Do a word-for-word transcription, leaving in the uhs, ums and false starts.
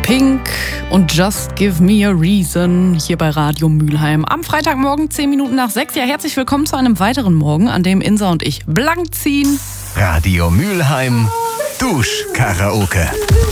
Pink und Just Give Me a Reason hier bei Radio Mülheim. Am Freitagmorgen, zehn Minuten nach sechs. Ja, herzlich willkommen zu einem weiteren Morgen, an dem Insa und ich blank ziehen. Radio Mülheim Duschkaraoke.